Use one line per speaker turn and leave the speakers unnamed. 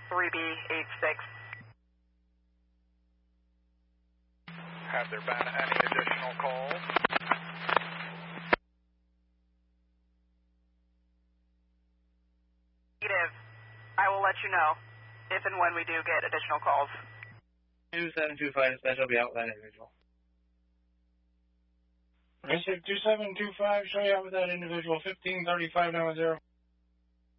3B86.
Have there been any additional calls?
Negative. I will let you know if and when we do get additional calls.
2725, that shall be outlined individual. Basic 2725, show you out with that individual, 153590.